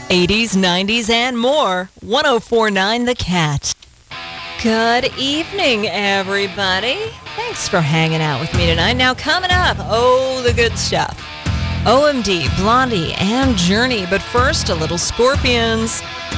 80s, 90s, and more. 104.9 The Cat. Good evening, everybody. Thanks for hanging out with me tonight. Now, coming up, the good stuff. OMD, Blondie, and Journey. But first, a little Scorpions.